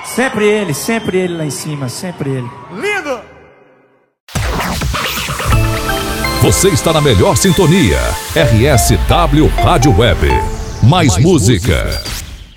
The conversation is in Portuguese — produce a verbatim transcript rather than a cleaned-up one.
Sempre ele, sempre ele lá em cima, sempre ele. Lindo! Você está na melhor sintonia. R S W Rádio Web. Mais, Mais música. música.